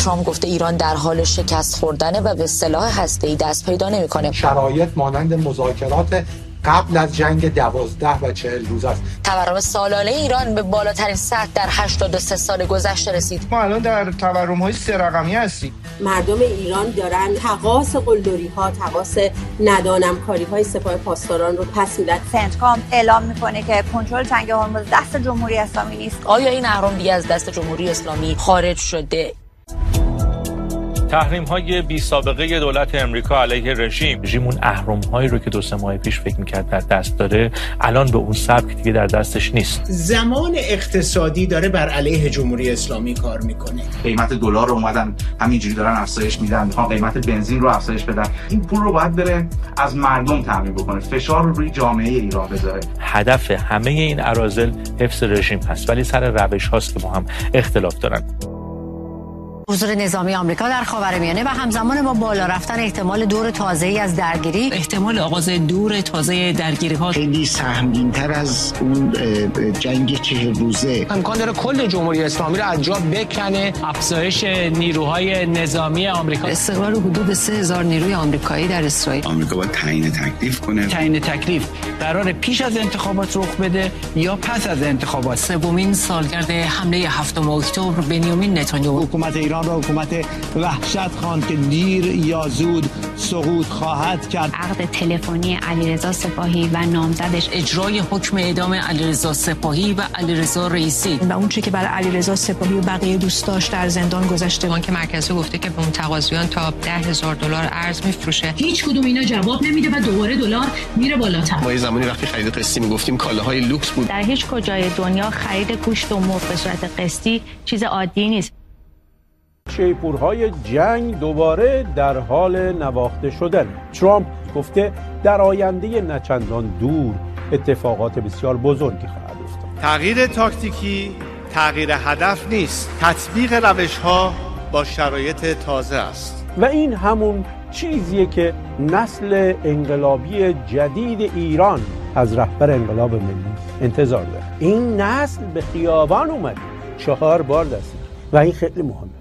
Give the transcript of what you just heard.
ترامپ گفته ایران در حال شکست خوردنه و به سلاح هسته‌ای دست پیدا نمی‌کنه. شرایط مانند مذاکرات قبل از جنگ 12 و 40 روز است. تورم سالانه ایران به بالاترین سطح در 83 سال گذشته رسید. ما الان در تورم‌های 3 رقمی هستیم. مردم ایران دارن تقاص قلدری‌ها، تقاص ندانمکاری‌های سپاه پاسداران رو پس میدن. سنتکام اعلام میکنه که کنترل تنگه هرمز دست جمهوری اسلامی نیست. آیا این اهرم دیگه از دست جمهوری اسلامی خارج شده؟ تحریم‌های بی سابقه دولت امریکا علیه رژیم اون اهرم‌هایی رو که 2-3 ماه پیش فکر می‌کرد در دست داره، الان به اون سبک دیگه در دستش نیست. زمان اقتصادی داره بر علیه جمهوری اسلامی کار میکنه. قیمت دلار رو اومدن همینجوری دارن افزایش میدن، میخوان قیمت بنزین رو افزایش بدن. این پول رو باید بره از مردم تامین بکنه، فشار رو روی جامعه ایران بذاره. هدف همه این اراذل حفظ رژیم هست، ولی سر روش هاست که با هم اختلاف دارن. حضور نظامی آمریکا در خاورمیانه و همزمان با بالا رفتن احتمال دور تازه‌ای از درگیری، احتمال آغاز دور تازه درگیری‌ها خیلی سهمگین‌تر از اون جنگ 40 روزه. امکان داره کل جمهوری اسلامی رو از جا بکنه. افزایش نیروهای نظامی آمریکا، استقرار حدود 3000 نیروی آمریکایی در اسرائیل. آمریکا باید تعیین تکلیف کنه. تعیین تکلیف قرار پیش از انتخابات رخ بده یا پس از انتخابات. سومین سالگرد حمله 7 اکتبر بنیامین نتانیاهو حکومت ایران را حکومت وحشت خواند که دیر یا زود سقوط خواهد کرد. عقد تلفنی علیرضا سپاهی و نامزدش، اجرای حکم اعدام علیرضا سپاهی و علیرضا رئیسی و اون چه که برای علیرضا سپاهی و بقیه دوستاش در زندان گذشته. بانک مرکزی گفته که به متقاضیان تا $10,000 ارز میفروشه. هیچ کدوم اینا جواب نمیده و دوباره دلار میره بالاتر. ما یه زمانی وقتی خرید قسطی میگفتیم کالاهای لوکس بود. در هیچ کجای دنیا خرید گوشت و مرغ به صورت قسطی چیز عادی نیست. شیپورهای جنگ دوباره در حال نواخته شدن. ترامپ گفته در آینده نچندان دور اتفاقات بسیار بزرگی خواهد افتاد. تغییر تاکتیکی تغییر هدف نیست، تطبیق روش‌ها با شرایط تازه است. و این همون چیزیه که نسل انقلابی جدید ایران از رهبر انقلاب ملی انتظار داره. این نسل به خیابان اومد 4 بار دست و این خیلی مهمه.